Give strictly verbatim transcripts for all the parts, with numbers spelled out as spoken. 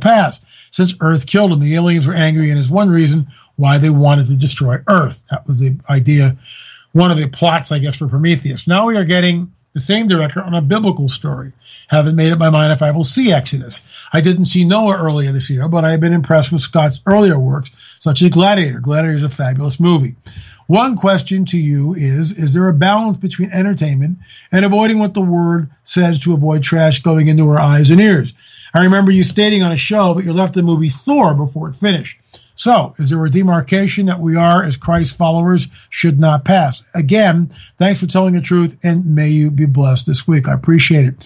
pass since Earth killed him. The aliens were angry, and is one reason why they wanted to destroy Earth. That was the idea, one of the plots, I guess, for Prometheus. Now we are getting the same director on a biblical story. Haven't made up my mind if I will see Exodus. I didn't see Noah earlier this year, but I have been impressed with Scott's earlier works, such as Gladiator. Gladiator is a fabulous movie. One question to you is, is there a balance between entertainment and avoiding what the word says to avoid trash going into our eyes and ears? I remember you stating on a show that you left the movie Thor before it finished. So, is there a demarcation that we are, as Christ followers, should not pass? Again, thanks for telling the truth, and may you be blessed this week. I appreciate it.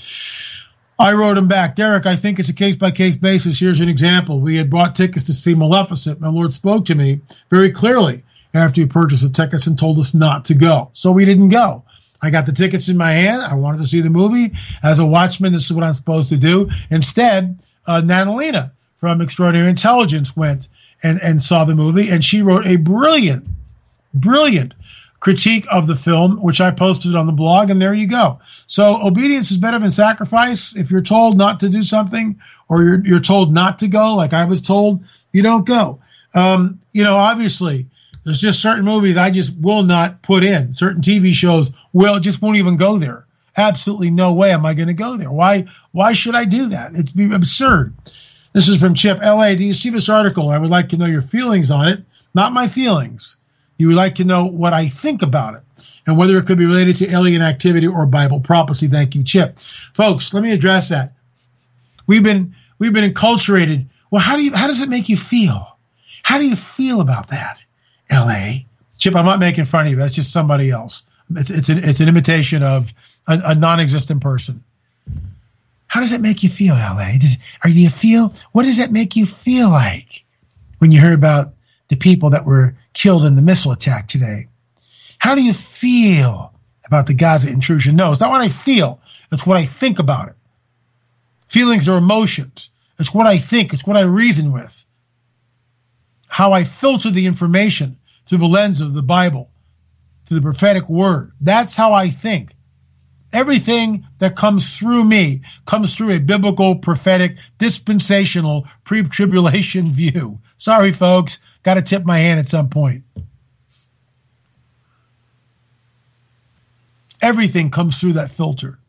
I wrote him back, Derek, I think it's a case-by-case basis. Here's an example. We had bought tickets to see Maleficent. My Lord spoke to me very clearly after we purchased the tickets and told us not to go. So we didn't go. I got the tickets in my hand. I wanted to see the movie. As a watchman, this is what I'm supposed to do. Instead, uh, Nanalina from Extraordinary Intelligence went and, and saw the movie, and she wrote a brilliant, brilliant critique of the film, which I posted on the blog, and there you go. So obedience is better than sacrifice. If you're told not to do something, or you're, you're told not to go, like I was told, you don't go. Um, you know, obviously, there's just certain movies I just will not put in. Certain T V shows will just won't even go there. Absolutely no way am I going to go there. Why? Why should I do that? It's absurd. This is from Chip. L A, do you see this article? I would like to know your feelings on it. Not my feelings. You would like to know what I think about it and whether it could be related to alien activity or Bible prophecy. Thank you, Chip. Folks, let me address that. We've been we've been enculturated. Well, how do you how does it make you feel? How do you feel about that? L A. Chip, I'm not making fun of you. That's just somebody else. It's it's an, it's an imitation of a, a non-existent person. How does that make you feel, L A? Does, are do you feel, what does that make you feel like when you hear about the people that were killed in the missile attack today? How do you feel about the Gaza intrusion? No, it's not what I feel. It's what I think about it. Feelings are emotions. It's what I think. It's what I reason with. How I filter the information through the lens of the Bible, through the prophetic word. That's how I think. Everything that comes through me comes through a biblical, prophetic, dispensational, pre-tribulation view. Sorry, folks. Got to tip my hand at some point. Everything comes through that filter.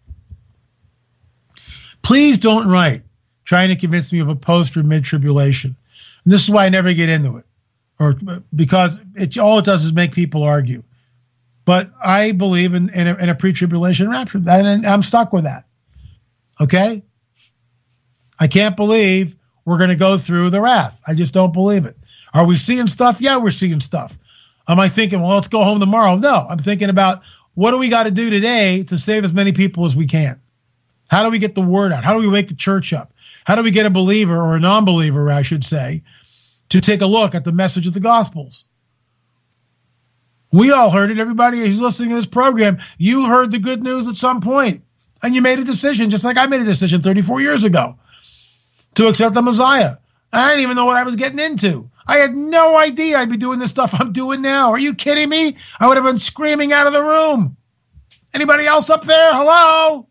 Please don't write trying to convince me of a post or mid-tribulation. And this is why I never get into it, or because it, all it does is make people argue. But I believe in, in, a, in a pre-tribulation rapture, and I'm stuck with that. Okay? I can't believe we're going to go through the wrath. I just don't believe it. Are we seeing stuff? Yeah, we're seeing stuff. Am I thinking, well, let's go home tomorrow? No, I'm thinking about what do we got to do today to save as many people as we can? How do we get the word out? How do we wake the church up? How do we get a believer, or a non-believer, I should say, to take a look at the message of the Gospels? We all heard it. Everybody who's listening to this program, you heard the good news at some point, and you made a decision, just like I made a decision thirty-four years ago, to accept the Messiah. I didn't even know what I was getting into. I had no idea I'd be doing this stuff I'm doing now. Are you kidding me? I would have been screaming out of the room. Anybody else up there? Hello?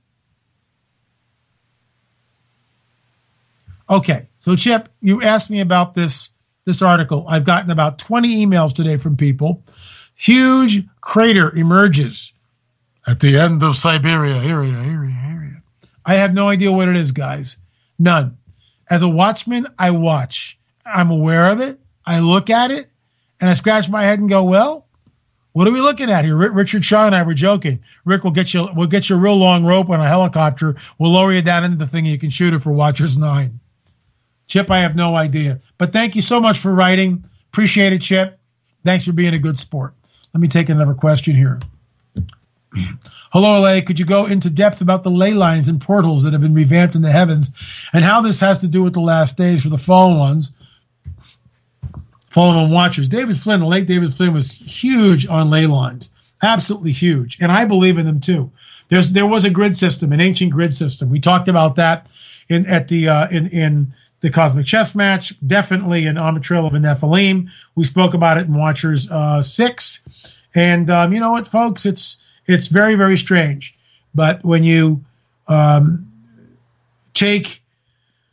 Okay, so Chip, you asked me about this, this article. I've gotten about twenty emails today from people. Huge crater emerges at the end of Siberia. Area, area, area. I have no idea what it is, guys. None. As a watchman, I watch. I'm aware of it. I look at it, and I scratch my head and go, well, what are we looking at here? Richard Shaw and I were joking. Rick, we'll get you, we'll get you a real long rope on a helicopter. We'll lower you down into the thing and you can shoot it for Watchers nine. Chip, I have no idea. But thank you so much for writing. Appreciate it, Chip. Thanks for being a good sport. Let me take another question here. Hello, L A. Could you go into depth about the ley lines and portals that have been revamped in the heavens and how this has to do with the last days for the fallen ones, fallen on watchers? David Flynn, the late David Flynn, was huge on ley lines. Absolutely huge. And I believe in them too. There's There was a grid system, an ancient grid system. We talked about that in at the uh, in in the Cosmic Chess Match, definitely in On the Trail of the Nephilim. We spoke about it in Watchers uh, six. And um, you know what, folks? It's it's very, very strange. But when you um, take